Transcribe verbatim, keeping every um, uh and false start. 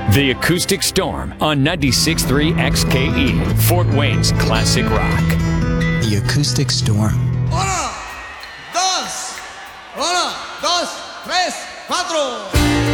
The Acoustic Storm on ninety-six point three X K E, Fort Wayne's classic rock. The Acoustic Storm. Uno, dos, uno, dos, tres, cuatro.